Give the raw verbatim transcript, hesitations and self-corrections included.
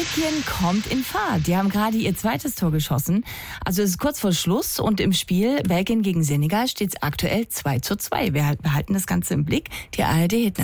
Belgien kommt in Fahrt. Die haben gerade ihr zweites Tor geschossen. Also es ist kurz vor Schluss und im Spiel Belgien gegen Senegal steht es aktuell zwei zu zwei. Wir behalten das Ganze im Blick. Die A R D Hit